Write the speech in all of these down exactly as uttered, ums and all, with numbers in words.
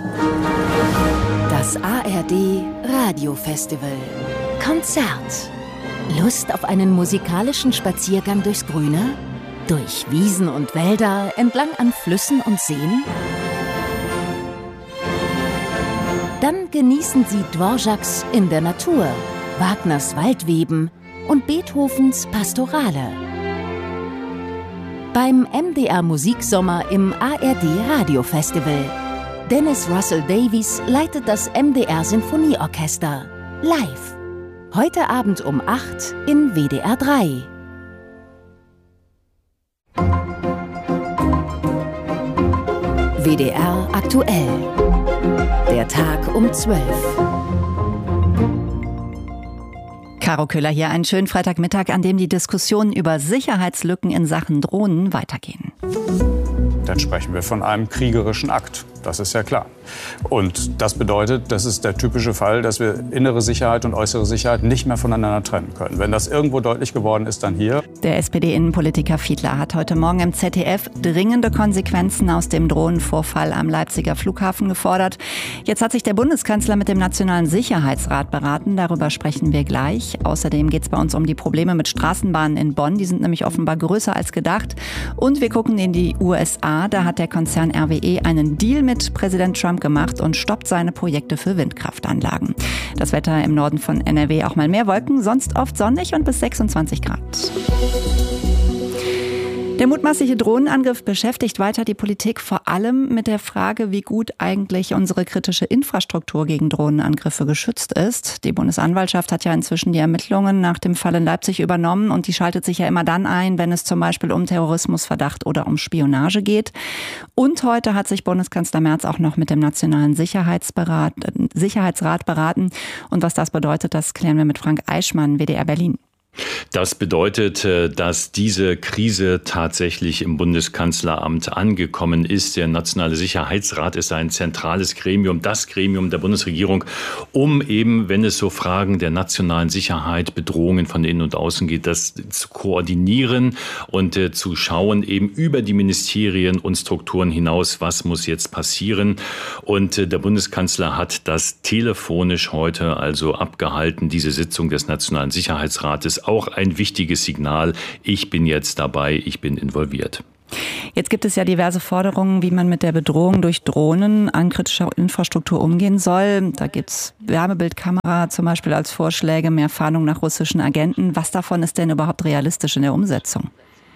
Das A R D Radiofestival. Konzert. Lust auf einen musikalischen Spaziergang durchs Grüne? Durch Wiesen und Wälder, entlang an Flüssen und Seen? Dann genießen Sie Dvořáks In der Natur, Wagners Waldweben und Beethovens Pastorale. Beim M D R Musiksommer im A R D Radiofestival. Dennis Russell Davies leitet das M D R Sinfonieorchester. Live. Heute Abend um acht in W D R drei. W D R aktuell. Der Tag um zwölf. Caro Köhler hier, einen schönen Freitagmittag, an dem die Diskussionen über Sicherheitslücken in Sachen Drohnen weitergehen. Dann sprechen wir von einem kriegerischen Akt. Das ist ja klar. Und das bedeutet, das ist der typische Fall, dass wir innere Sicherheit und äußere Sicherheit nicht mehr voneinander trennen können. Wenn das irgendwo deutlich geworden ist, dann hier. Der S P D-Innenpolitiker Fiedler hat heute Morgen im Z D F dringende Konsequenzen aus dem Drohnenvorfall am Leipziger Flughafen gefordert. Jetzt hat sich der Bundeskanzler mit dem Nationalen Sicherheitsrat beraten. Darüber sprechen wir gleich. Außerdem geht es bei uns um die Probleme mit Straßenbahnen in Bonn. Die sind nämlich offenbar größer als gedacht. Und wir gucken in die U S A. Da hat der Konzern R W E einen Deal mit Präsident Trump gemacht und stoppt seine Projekte für Windkraftanlagen. Das Wetter im Norden von N R W auch mal mehr Wolken, sonst oft sonnig und bis sechsundzwanzig Grad. Der mutmaßliche Drohnenangriff beschäftigt weiter die Politik, vor allem mit der Frage, wie gut eigentlich unsere kritische Infrastruktur gegen Drohnenangriffe geschützt ist. Die Bundesanwaltschaft hat ja inzwischen die Ermittlungen nach dem Fall in Leipzig übernommen und die schaltet sich ja immer dann ein, wenn es zum Beispiel um Terrorismusverdacht oder um Spionage geht. Und heute hat sich Bundeskanzler Merz auch noch mit dem Nationalen Sicherheitsberat, Sicherheitsrat beraten. Und was das bedeutet, das klären wir mit Frank Eichmann, W D R Berlin. Das bedeutet, dass diese Krise tatsächlich im Bundeskanzleramt angekommen ist. Der Nationale Sicherheitsrat ist ein zentrales Gremium, das Gremium der Bundesregierung, um eben, wenn es so Fragen der nationalen Sicherheit, Bedrohungen von innen und außen geht, das zu koordinieren und äh, zu schauen, eben über die Ministerien und Strukturen hinaus, was muss jetzt passieren. Und äh, der Bundeskanzler hat das telefonisch heute also abgehalten, diese Sitzung des Nationalen Sicherheitsrates. Auch ein wichtiges Signal. Ich bin jetzt dabei, ich bin involviert. Jetzt gibt es ja diverse Forderungen, wie man mit der Bedrohung durch Drohnen an kritischer Infrastruktur umgehen soll. Da gibt es Wärmebildkamera zum Beispiel als Vorschläge, mehr Fahndung nach russischen Agenten. Was davon ist denn überhaupt realistisch in der Umsetzung?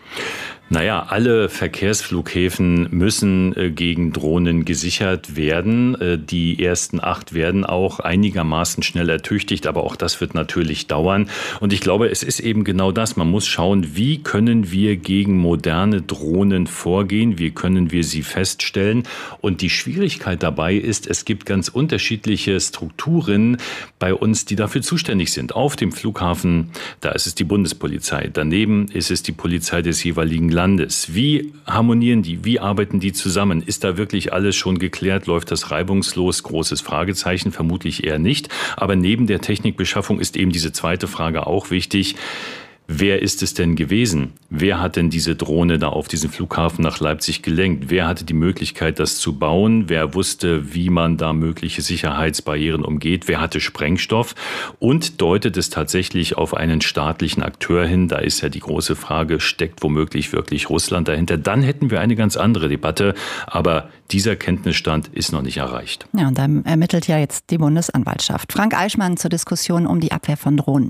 Naja, alle Verkehrsflughäfen müssen äh, gegen Drohnen gesichert werden. Äh, die ersten acht werden auch einigermaßen schnell ertüchtigt, aber auch das wird natürlich dauern. Und ich glaube, es ist eben genau das. Man muss schauen, wie können wir gegen moderne Drohnen vorgehen, wie können wir sie feststellen. Und die Schwierigkeit dabei ist, es gibt ganz unterschiedliche Strukturen bei uns, die dafür zuständig sind. Auf dem Flughafen, da ist es die Bundespolizei. Daneben ist es die Polizei des jeweiligen Landes. Wie harmonieren die? Wie arbeiten die zusammen? Ist da wirklich alles schon geklärt? Läuft das reibungslos? Großes Fragezeichen, vermutlich eher nicht. Aber neben der Technikbeschaffung ist eben diese zweite Frage auch wichtig. Wer ist es denn gewesen? Wer hat denn diese Drohne da auf diesen Flughafen nach Leipzig gelenkt? Wer hatte die Möglichkeit, das zu bauen? Wer wusste, wie man da mögliche Sicherheitsbarrieren umgeht? Wer hatte Sprengstoff? Und deutet es tatsächlich auf einen staatlichen Akteur hin? Da ist ja die große Frage, steckt womöglich wirklich Russland dahinter? Dann hätten wir eine ganz andere Debatte. Aber dieser Kenntnisstand ist noch nicht erreicht. Ja, und dann ermittelt ja jetzt die Bundesanwaltschaft. Frank Eichmann zur Diskussion um die Abwehr von Drohnen.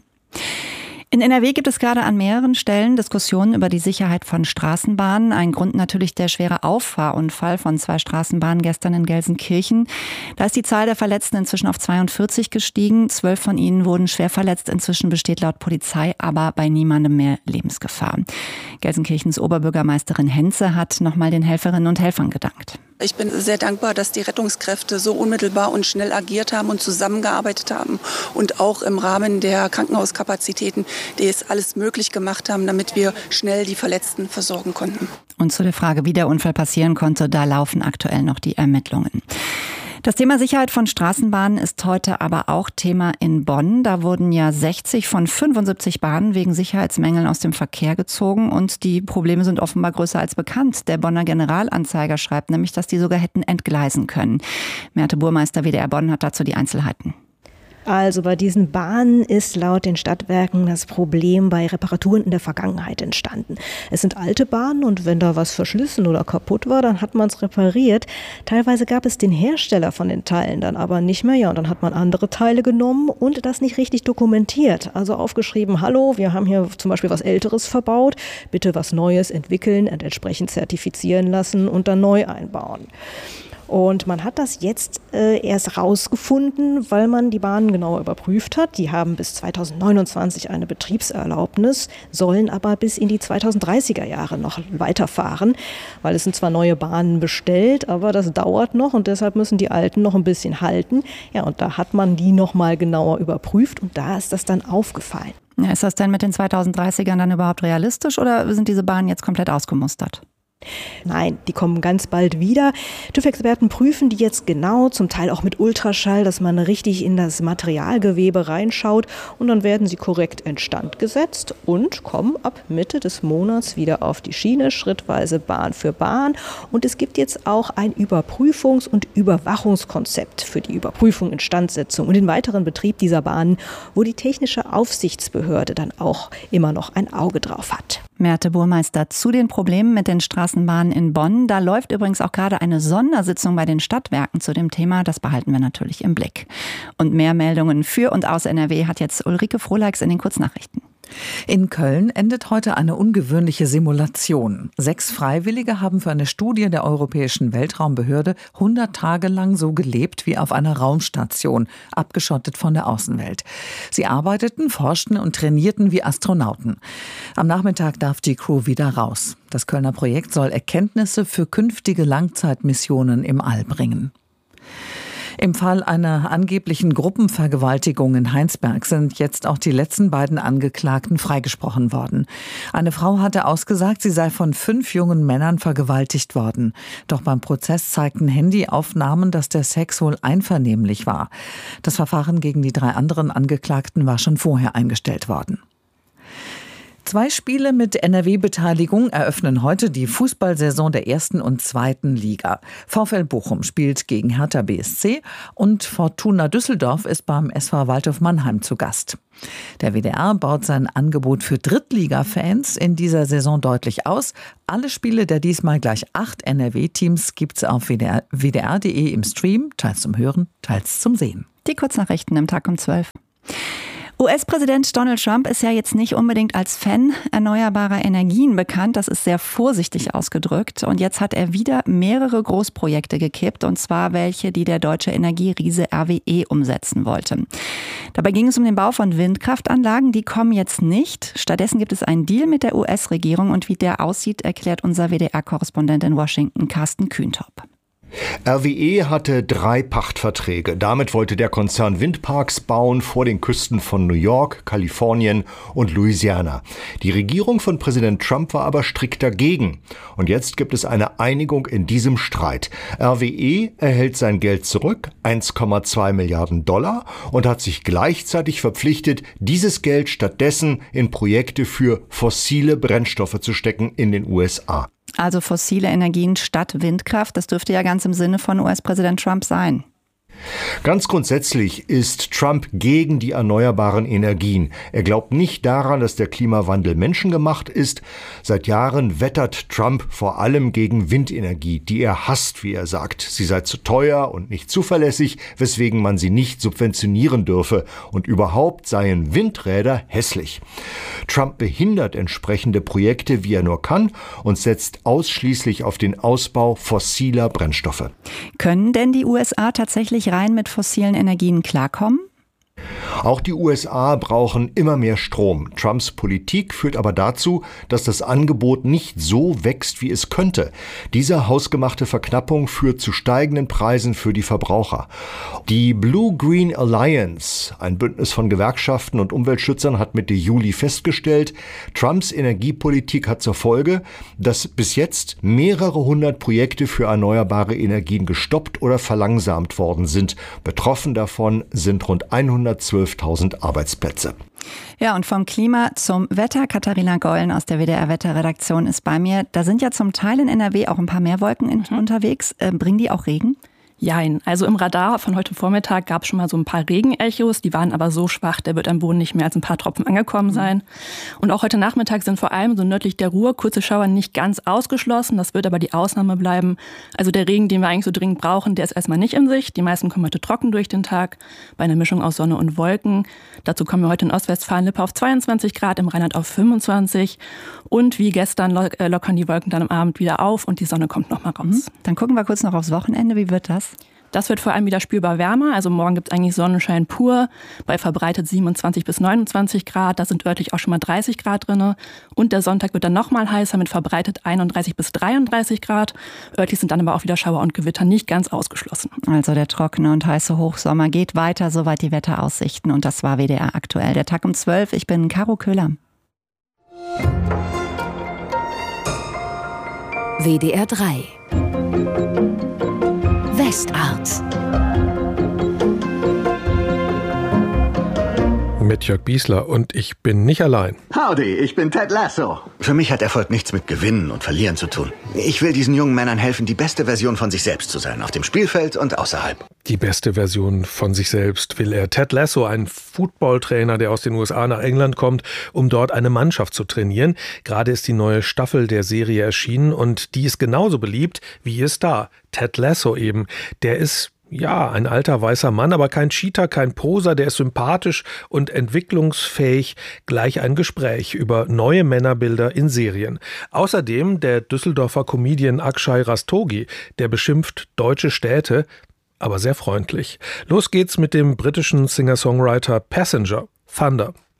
In N R W gibt es gerade an mehreren Stellen Diskussionen über die Sicherheit von Straßenbahnen. Ein Grund natürlich der schwere Auffahrunfall von zwei Straßenbahnen gestern in Gelsenkirchen. Da ist die Zahl der Verletzten inzwischen auf zweiundvierzig gestiegen. Zwölf von ihnen wurden schwer verletzt. Inzwischen besteht laut Polizei aber bei niemandem mehr Lebensgefahr. Gelsenkirchens Oberbürgermeisterin Henze hat nochmal den Helferinnen und Helfern gedankt. Ich bin sehr dankbar, dass die Rettungskräfte so unmittelbar und schnell agiert haben und zusammengearbeitet haben und auch im Rahmen der Krankenhauskapazitäten, die es alles möglich gemacht haben, damit wir schnell die Verletzten versorgen konnten. Und zu der Frage, wie der Unfall passieren konnte, da laufen aktuell noch die Ermittlungen. Das Thema Sicherheit von Straßenbahnen ist heute aber auch Thema in Bonn. Da wurden ja sechzig von fünfundsiebzig Bahnen wegen Sicherheitsmängeln aus dem Verkehr gezogen und die Probleme sind offenbar größer als bekannt. Der Bonner Generalanzeiger schreibt nämlich, dass die sogar hätten entgleisen können. Merte Burmeister, W D R Bonn, hat dazu die Einzelheiten. Also bei diesen Bahnen ist laut den Stadtwerken das Problem bei Reparaturen in der Vergangenheit entstanden. Es sind alte Bahnen und wenn da was verschlissen oder kaputt war, dann hat man es repariert. Teilweise gab es den Hersteller von den Teilen dann aber nicht mehr. Ja, und dann hat man andere Teile genommen und das nicht richtig dokumentiert. Also aufgeschrieben, hallo, wir haben hier zum Beispiel was Älteres verbaut, bitte was Neues entwickeln und entsprechend zertifizieren lassen und dann neu einbauen. Und man hat das jetzt äh, erst rausgefunden, weil man die Bahnen genauer überprüft hat. Die haben bis zweitausendneunundzwanzig eine Betriebserlaubnis, sollen aber bis in die zweitausenddreißiger Jahre noch weiterfahren, weil es sind zwar neue Bahnen bestellt, aber das dauert noch und deshalb müssen die alten noch ein bisschen halten. Ja, und da hat man die noch mal genauer überprüft und da ist das dann aufgefallen. Ja, ist das denn mit den zweitausenddreißigern dann überhaupt realistisch oder sind diese Bahnen jetzt komplett ausgemustert? Nein, die kommen ganz bald wieder. TÜV-Experten prüfen die jetzt genau, zum Teil auch mit Ultraschall, dass man richtig in das Materialgewebe reinschaut und dann werden sie korrekt instand gesetzt und kommen ab Mitte des Monats wieder auf die Schiene, schrittweise Bahn für Bahn. Und es gibt jetzt auch ein Überprüfungs- und Überwachungskonzept für die Überprüfung, Instandsetzung und den weiteren Betrieb dieser Bahnen, wo die technische Aufsichtsbehörde dann auch immer noch ein Auge drauf hat. Merte Burmeister zu den Problemen mit den Straßenbahnen in Bonn. Da läuft übrigens auch gerade eine Sondersitzung bei den Stadtwerken zu dem Thema. Das behalten wir natürlich im Blick. Und mehr Meldungen für und aus N R W hat jetzt Ulrike Frohleix in den Kurznachrichten. In Köln endet heute eine ungewöhnliche Simulation. Sechs Freiwillige haben für eine Studie der Europäischen Weltraumbehörde hundert Tage lang so gelebt wie auf einer Raumstation, abgeschottet von der Außenwelt. Sie arbeiteten, forschten und trainierten wie Astronauten. Am Nachmittag darf die Crew wieder raus. Das Kölner Projekt soll Erkenntnisse für künftige Langzeitmissionen im All bringen. Im Fall einer angeblichen Gruppenvergewaltigung in Heinsberg sind jetzt auch die letzten beiden Angeklagten freigesprochen worden. Eine Frau hatte ausgesagt, sie sei von fünf jungen Männern vergewaltigt worden. Doch beim Prozess zeigten Handyaufnahmen, dass der Sex wohl einvernehmlich war. Das Verfahren gegen die drei anderen Angeklagten war schon vorher eingestellt worden. Zwei Spiele mit N R W-Beteiligung eröffnen heute die Fußballsaison der ersten und zweiten Liga. VfL Bochum spielt gegen Hertha B S C und Fortuna Düsseldorf ist beim S V Waldhof Mannheim zu Gast. Der W D R baut sein Angebot für Drittliga-Fans in dieser Saison deutlich aus. Alle Spiele der diesmal gleich acht N R W-Teams gibt's auf w d r punkt d e im Stream, teils zum Hören, teils zum Sehen. Die Kurznachrichten im Tag um zwölf. U S-Präsident Donald Trump ist ja jetzt nicht unbedingt als Fan erneuerbarer Energien bekannt. Das ist sehr vorsichtig ausgedrückt. Und jetzt hat er wieder mehrere Großprojekte gekippt, und zwar welche, die der deutsche Energieriese R W E umsetzen wollte. Dabei ging es um den Bau von Windkraftanlagen. Die kommen jetzt nicht. Stattdessen gibt es einen Deal mit der U S-Regierung. Und wie der aussieht, erklärt unser W D R-Korrespondent in Washington, Carsten Kühntop. R W E hatte drei Pachtverträge. Damit wollte der Konzern Windparks bauen vor den Küsten von New York, Kalifornien und Louisiana. Die Regierung von Präsident Trump war aber strikt dagegen. Und jetzt gibt es eine Einigung in diesem Streit. R W E erhält sein Geld zurück, eins Komma zwei Milliarden Dollar, und hat sich gleichzeitig verpflichtet, dieses Geld stattdessen in Projekte für fossile Brennstoffe zu stecken in den U S A. Also fossile Energien statt Windkraft, das dürfte ja ganz im Sinne von U S-Präsident Trump sein. Ganz grundsätzlich ist Trump gegen die erneuerbaren Energien. Er glaubt nicht daran, dass der Klimawandel menschengemacht ist. Seit Jahren wettert Trump vor allem gegen Windenergie, die er hasst, wie er sagt. Sie sei zu teuer und nicht zuverlässig, weswegen man sie nicht subventionieren dürfe. Und überhaupt seien Windräder hässlich. Trump behindert entsprechende Projekte, wie er nur kann, und setzt ausschließlich auf den Ausbau fossiler Brennstoffe. Können denn die U S A tatsächlich rein mit fossilen Energien klarkommen? Auch die U S A brauchen immer mehr Strom. Trumps Politik führt aber dazu, dass das Angebot nicht so wächst, wie es könnte. Diese hausgemachte Verknappung führt zu steigenden Preisen für die Verbraucher. Die Blue-Green Alliance, ein Bündnis von Gewerkschaften und Umweltschützern, hat Mitte Juli festgestellt, Trumps Energiepolitik hat zur Folge, dass bis jetzt mehrere hundert Projekte für erneuerbare Energien gestoppt oder verlangsamt worden sind. Betroffen davon sind rund hundertzwölftausend Arbeitsplätze. Ja, und vom Klima zum Wetter. Katharina Gollen aus der W D R-Wetterredaktion ist bei mir. Da sind ja zum Teil in N R W auch ein paar mehr Wolken in, mhm. unterwegs. Äh, bringen die auch Regen? Jein. Also im Radar von heute Vormittag gab es schon mal so ein paar Regenechos. Die waren aber so schwach, der wird am Boden nicht mehr als ein paar Tropfen angekommen sein. Und auch heute Nachmittag sind vor allem so nördlich der Ruhr kurze Schauer nicht ganz ausgeschlossen. Das wird aber die Ausnahme bleiben. Also der Regen, den wir eigentlich so dringend brauchen, der ist erstmal nicht in Sicht. Die meisten kommen heute trocken durch den Tag, bei einer Mischung aus Sonne und Wolken. Dazu kommen wir heute in Ostwestfalen-Lippe auf zweiundzwanzig Grad, im Rheinland auf fünfundzwanzig. Und wie gestern lockern die Wolken dann am Abend wieder auf und die Sonne kommt nochmal raus. Mhm. Dann gucken wir kurz noch aufs Wochenende. Wie wird das? Das wird vor allem wieder spürbar wärmer. Also morgen gibt es eigentlich Sonnenschein pur bei verbreitet siebenundzwanzig bis neunundzwanzig Grad. Da sind örtlich auch schon mal dreißig Grad drin. Und der Sonntag wird dann nochmal heißer mit verbreitet einunddreißig bis dreiunddreißig Grad. Örtlich sind dann aber auch wieder Schauer und Gewitter nicht ganz ausgeschlossen. Also der trockene und heiße Hochsommer geht weiter, soweit die Wetteraussichten. Und das war W D R aktuell. Der Tag um zwölf. Ich bin Caro Köhler. W D R drei Westart. Mit Jörg Biesler und ich bin nicht allein. Howdy, ich bin Ted Lasso. Für mich hat Erfolg nichts mit Gewinnen und Verlieren zu tun. Ich will diesen jungen Männern helfen, die beste Version von sich selbst zu sein, auf dem Spielfeld und außerhalb. Die beste Version von sich selbst will er. Ted Lasso, ein Footballtrainer, der aus den U S A nach England kommt, um dort eine Mannschaft zu trainieren. Gerade ist die neue Staffel der Serie erschienen und die ist genauso beliebt wie ihr Star, Ted Lasso eben. Der ist ja, ein alter weißer Mann, aber kein Cheater, kein Poser, der ist sympathisch und entwicklungsfähig. Gleich ein Gespräch über neue Männerbilder in Serien. Außerdem der Düsseldorfer Comedian Akshay Rastogi, der beschimpft deutsche Städte, aber sehr freundlich. Los geht's mit dem britischen Singer-Songwriter Passenger, Thunder.